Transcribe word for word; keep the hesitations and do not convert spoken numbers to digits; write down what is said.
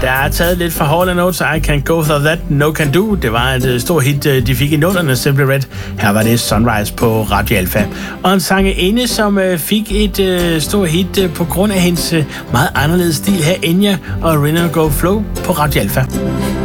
Der er taget lidt fra Hall and Oates, I Can't Go Through That, No Can Do. Det var et uh, stort hit, uh, de fik i nullerne, Simply Red. Her var det Sunrise på Radio Alpha. Og en sangerinde, som uh, fik et uh, stort hit uh, på grund af hendes uh, meget anderledes stil her, Enya og Rhythm Go Flow på Radio Alpha.